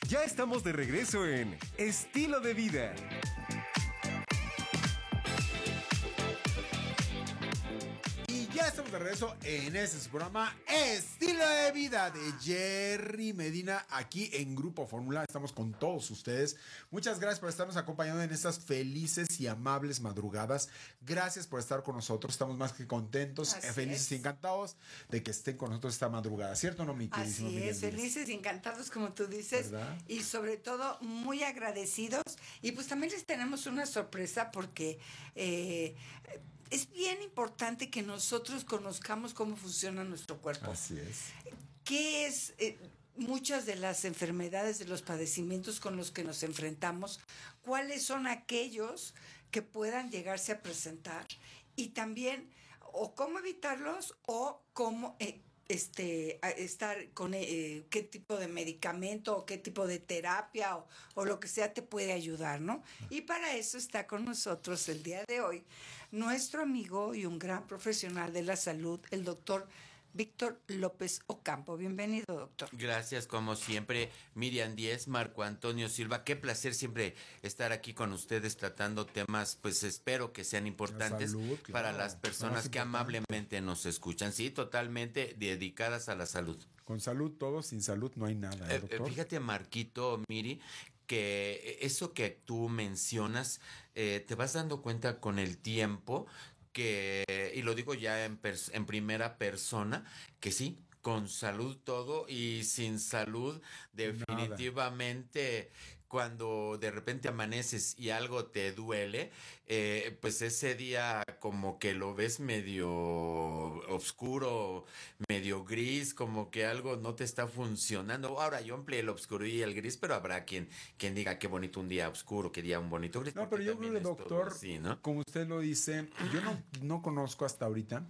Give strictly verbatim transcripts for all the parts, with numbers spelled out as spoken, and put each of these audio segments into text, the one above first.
Ya estamos de regreso en Estilo de Vida. Y ya estamos de regreso en este su programa Estilo de Vida de Jerry Medina, aquí en Grupo Fórmula. Estamos con todos ustedes. Muchas gracias por estarnos acompañando en estas felices y amables madrugadas. Gracias por estar con nosotros. Estamos más que contentos, Así felices es. y encantados de que estén con nosotros esta madrugada. ¿Cierto o no, mi queridísimo Así Miguel es, Díaz? felices y encantados como tú dices. ¿Verdad? Y sobre todo muy agradecidos. Y pues también les tenemos una sorpresa porque eh, es bien importante que nosotros conozcamos cómo funciona nuestro cuerpo. Así es. ¿Qué es eh, muchas de las enfermedades, de los padecimientos con los que nos enfrentamos? ¿Cuáles son aquellos que puedan llegarse a presentar? Y también, o cómo evitarlos, o cómo eh, este, a- estar con eh, qué tipo de medicamento, o qué tipo de terapia, o, o lo que sea te puede ayudar, ¿no? Y para eso está con nosotros el día de hoy nuestro amigo y un gran profesional de la salud, el doctor Víctor López Ocampo. Bienvenido, doctor. Gracias, como siempre, Miriam Díez, Marco Antonio Silva. Qué placer siempre estar aquí con ustedes tratando temas, pues espero que sean importantes salud, claro, para las lo personas más que importante. amablemente nos escuchan. Sí, totalmente dedicadas a la salud. Con salud todo, sin salud no hay nada, ¿eh, Eh, eh, doctor? fíjate, Marquito, Miri, que eso que tú mencionas, eh, te vas dando cuenta con el tiempo que, y lo digo ya en, pers- en primera persona, que sí, con salud todo y sin salud definitivamente cuando de repente amaneces y algo te duele, eh, pues ese día como que lo ves medio oscuro, medio gris, como que algo no te está funcionando. Ahora yo empleé el oscuro y el gris, pero habrá quien, quien diga qué bonito un día oscuro, qué día un bonito gris. No, porque pero yo también creo que, es todo doctor, así, ¿no? como usted lo dice, yo no, no conozco hasta ahorita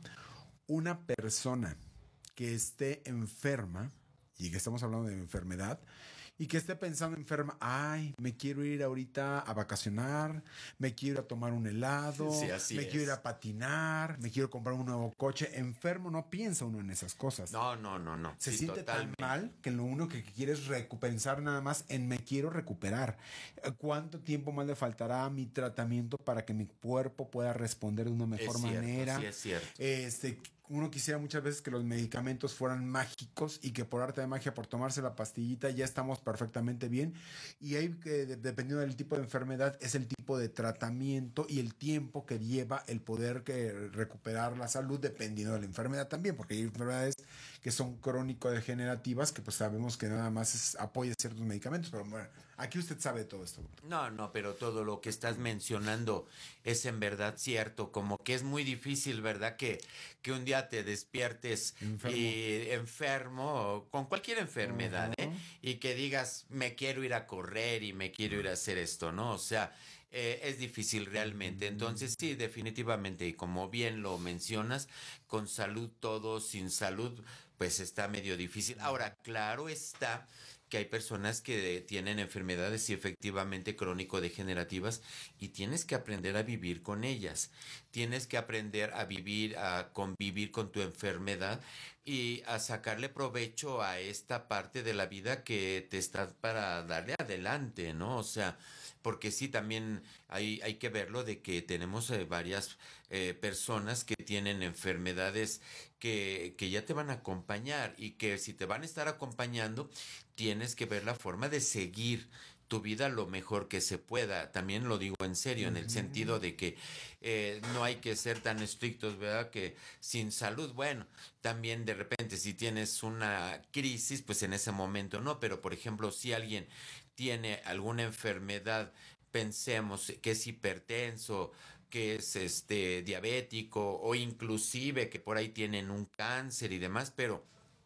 una persona que esté enferma, y que estamos hablando de enfermedad, y que esté pensando enferma, ay, me quiero ir ahorita a vacacionar, me quiero ir a tomar un helado, Sí, así me es. quiero ir a patinar, me quiero comprar un nuevo coche. Enfermo no piensa uno en esas cosas. No, no, no, no. Se Sí, siente totalmente. tan mal que lo único que quiere es recu- pensar nada más en me quiero recuperar. Eh, ¿Cuánto tiempo más le faltará a mi tratamiento para que mi cuerpo pueda responder de una mejor Es cierto, manera? sí, es cierto. Este, uno quisiera muchas veces que los medicamentos fueran mágicos y que por arte de magia, por tomarse la pastillita, ya estamos perfectamente bien. Y ahí, que de- dependiendo del tipo de enfermedad, es el tipo de tratamiento y el tiempo que lleva el poder que recuperar la salud, dependiendo de la enfermedad también, porque hay enfermedades que son crónico-degenerativas que pues sabemos que nada más es, apoya ciertos medicamentos, pero bueno, aquí usted sabe de todo esto. No, no, pero todo lo que estás mencionando es en verdad cierto, como que es muy difícil, ¿verdad? Que, que un día te despiertes Enfermo. y enfermo, o con cualquier enfermedad, Ajá. ¿eh? Y que digas, me quiero ir a correr y me quiero ir a hacer esto, ¿no? O sea, eh, es difícil realmente. Entonces, sí, definitivamente, y como bien lo mencionas, con salud todo, sin salud, pues está medio difícil. Ahora, claro está que hay personas que tienen enfermedades y efectivamente crónico-degenerativas y tienes que aprender a vivir con ellas. Tienes que aprender a vivir, a convivir con tu enfermedad y a sacarle provecho a esta parte de la vida que te está para darle adelante, ¿no? O sea, porque sí, también hay, hay que verlo de que tenemos eh, varias eh, personas que tienen enfermedades que, que ya te van a acompañar y que si te van a estar acompañando, tienes que ver la forma de seguir tu vida lo mejor que se pueda. También lo digo en serio, en el sentido de que eh, no hay que ser tan estrictos, ¿verdad? Que sin salud, bueno, también de repente si tienes una crisis, pues en ese momento no, pero por ejemplo, si alguien tiene alguna enfermedad, pensemos que es hipertenso, que es este diabético o inclusive que por ahí tienen un cáncer y demás, pero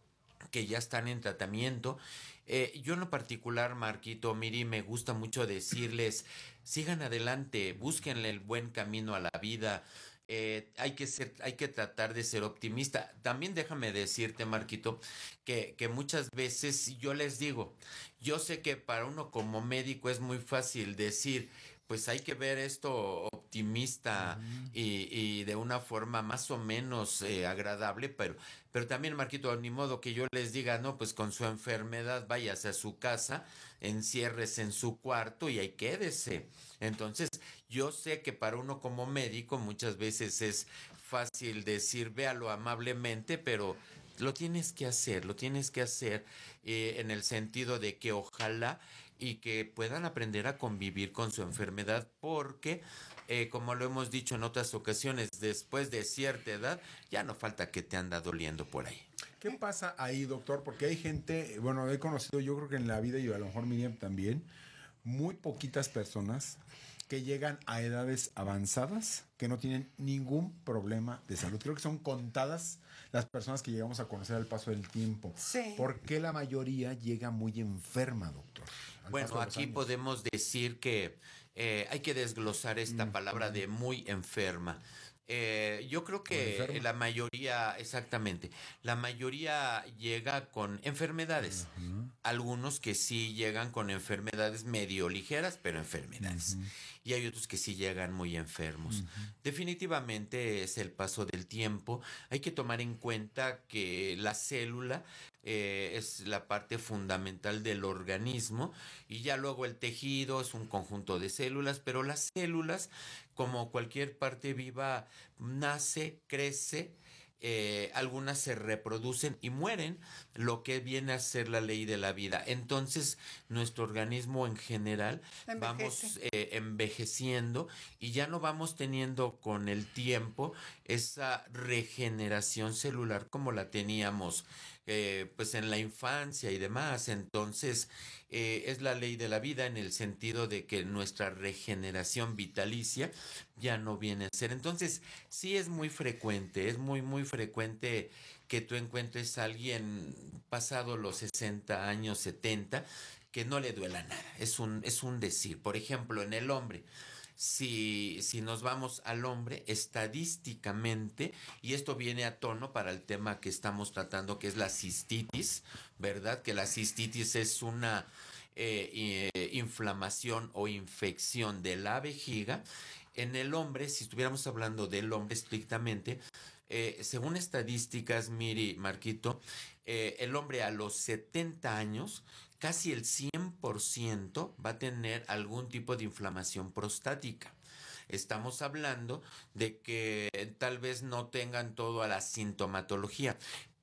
que ya están en tratamiento. Eh, yo en lo particular, Marquito, Miri, me gusta mucho decirles, sigan adelante, búsquenle el buen camino a la vida. Eh, hay que ser, hay que tratar de ser optimista. También déjame decirte, Marquito, que, que muchas veces yo les digo, yo sé que para uno como médico es muy fácil decir, pues hay que ver esto optimista uh-huh. y, y de una forma más o menos eh, agradable, pero, pero también, Marquito, ni modo que yo les diga, no, pues con su enfermedad váyase a su casa, enciérrese en su cuarto y ahí quédese. Entonces, yo sé que para uno como médico muchas veces es fácil decir, véalo amablemente, pero lo tienes que hacer, lo tienes que hacer eh, en el sentido de que ojalá y que puedan aprender a convivir con su enfermedad, porque eh, como lo hemos dicho en otras ocasiones, después de cierta edad ya no falta que te anda doliendo por ahí. ¿Qué pasa ahí, doctor? Porque hay gente, bueno, he conocido, yo creo que en la vida, y a lo mejor Miriam también, muy poquitas personas que llegan a edades avanzadas que no tienen ningún problema de salud. Creo que son contadas las personas que llegamos a conocer al paso del tiempo. Sí. ¿Por qué la mayoría llega muy enferma, doctor? Bueno, aquí podemos decir que eh, hay que desglosar esta mm, palabra de muy enferma. Eh, yo creo que la mayoría, exactamente, la mayoría llega con enfermedades. Uh-huh. Algunos que sí llegan con enfermedades medio ligeras, pero enfermedades. Uh-huh. Y hay otros que sí llegan muy enfermos. Uh-huh. Definitivamente es el paso del tiempo. Hay que tomar en cuenta que la célula eh, es la parte fundamental del organismo y ya luego el tejido es un conjunto de células, pero las células, como cualquier parte viva, nace, crece, eh, algunas se reproducen y mueren, lo que viene a ser la ley de la vida. Entonces, nuestro organismo en general Envejece. vamos eh, envejeciendo y ya no vamos teniendo con el tiempo esa regeneración celular como la teníamos Eh, pues en la infancia y demás. Entonces eh, es la ley de la vida en el sentido de que nuestra regeneración vitalicia ya no viene a ser. Entonces sí es muy frecuente, es muy muy frecuente que tú encuentres a alguien pasado los sesenta años, setenta, que no le duela nada. Es un, es un decir. Por ejemplo, en el hombre, Si, si nos vamos al hombre, estadísticamente, y esto viene a tono para el tema que estamos tratando, que es la cistitis, ¿verdad? Que la cistitis es una eh, eh, inflamación o infección de la vejiga. En el hombre, si estuviéramos hablando del hombre estrictamente, eh, según estadísticas, Miri, Marquito, eh, el hombre a los setenta años, casi el cien por ciento va a tener algún tipo de inflamación prostática. Estamos hablando de que tal vez no tengan toda la sintomatología,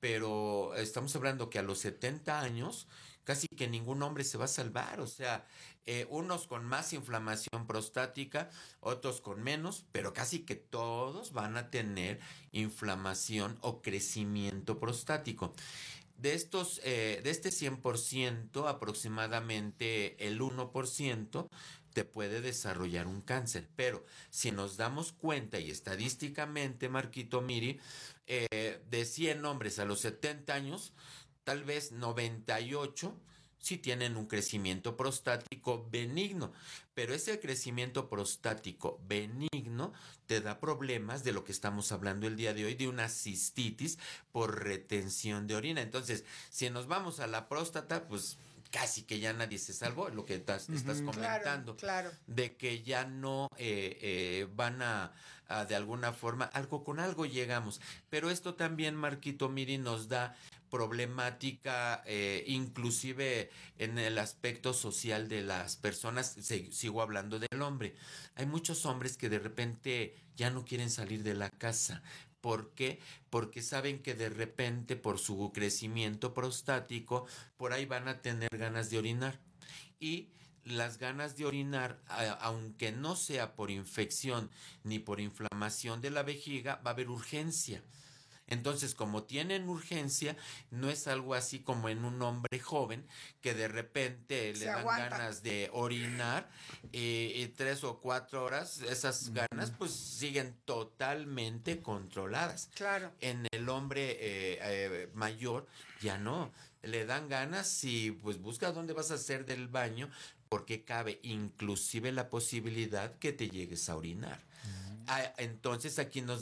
pero estamos hablando que a los setenta años casi que ningún hombre se va a salvar. O sea, eh, unos con más inflamación prostática, otros con menos, pero casi que todos van a tener inflamación o crecimiento prostático. De estos, eh, de este cien por ciento, aproximadamente el uno por ciento te puede desarrollar un cáncer. Pero si nos damos cuenta, y estadísticamente, Marquito, Miri, eh, de cien hombres a los setenta años, tal vez noventa y ocho sí tienen un crecimiento prostático benigno, pero ese crecimiento prostático benigno te da problemas de lo que estamos hablando el día de hoy, de una cistitis por retención de orina. Entonces, si nos vamos a la próstata, pues casi que ya nadie se salvó, lo que estás, uh-huh. estás comentando, claro, claro. de que ya no eh, eh, van a, a, de alguna forma, algo con algo llegamos. Pero esto también, Marquito, Miri, nos da problemática, eh, inclusive en el aspecto social de las personas. Se, sigo hablando del hombre. Hay muchos hombres que de repente ya no quieren salir de la casa. ¿Por qué? Porque saben que de repente por su crecimiento prostático por ahí van a tener ganas de orinar. Y las ganas de orinar, aunque no sea por infección ni por inflamación de la vejiga, va a haber urgencia. Entonces, como tienen urgencia, no es algo así como en un hombre joven que de repente Se le dan aguanta. ganas de orinar y, y tres o cuatro horas, esas uh-huh. ganas pues siguen totalmente controladas. Claro. En el hombre eh, eh, mayor ya no, le dan ganas y pues busca dónde vas a hacer del baño, porque cabe inclusive la posibilidad que te llegues a orinar. Uh-huh. Ah, entonces aquí nos